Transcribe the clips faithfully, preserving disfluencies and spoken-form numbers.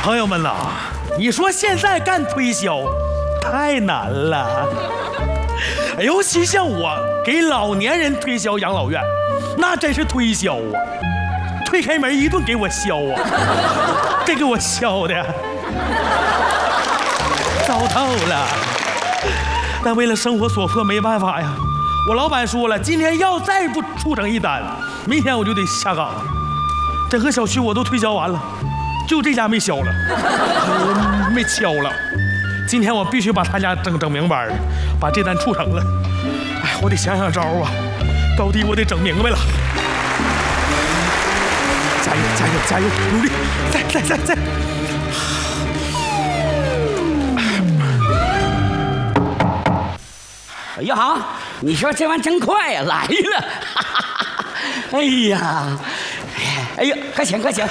朋友们呐，你说现在干推销太难了，尤其像我给老年人推销养老院，那真是推销啊！推开门一顿给我削啊，这给我削的糟透了。但为了生活所迫，没办法呀。我老板说了，今天要再不出成一单，明天我就得下岗。整个小区我都推销完了，就这家没销了，没敲了。今天我必须把他家整整明白了，把这单促成了。哎，我得想想招啊，高低我得整明白了。加油加油加油，努力，再再再再。 哎呀哈！你说这玩意真快呀，来了！哎呀，哎呀，快请快请！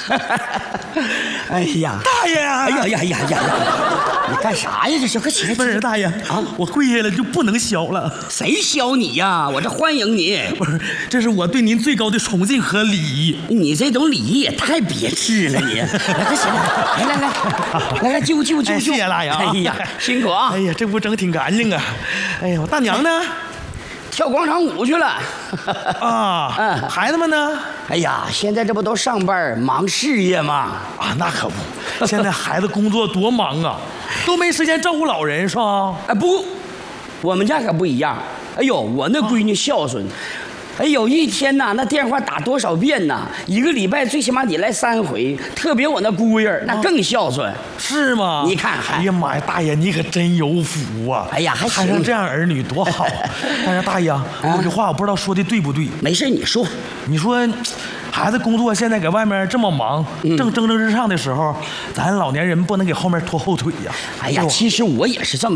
哎呀， 大爷！ 哎呀呀呀呀！你干啥呀？这是快请！ 不是大爷啊，我跪下了就不能削了。 谁削你呀？我这欢迎你。 不是，这是我对您最高的崇敬和礼仪。 你这种礼仪也太别致了，你！来，快请！来来来，来来救救救救！ 谢谢大爷啊！ 哎呀，辛苦啊！ 哎呀，这不整挺干净啊！哎呀，我大娘呢？ 跳广场舞去了。 啊，嗯，孩子们呢？ 哎呀，现在这不都上班忙事业吗？ 啊，那可不，现在孩子工作多忙啊，都没时间照顾老人是吧？ 哎不，我们家可不一样。哎呦，我那闺女孝顺。哎呦，一天呐，那电话打多少遍呐？一个礼拜最起码得来三回。特别我那姑爷那更孝顺， 是吗？ 你看看， 哎呀妈呀，大爷你可真有福啊！ 哎呀，还摊上这样儿女多好。但是大爷，我这话我不知道说的对不对。 没事，你说。 你说，孩子工作现在搁外面这么忙，正蒸蒸日上的时候，咱老年人不能给后面拖后腿呀。 哎呀，其实我也是这么。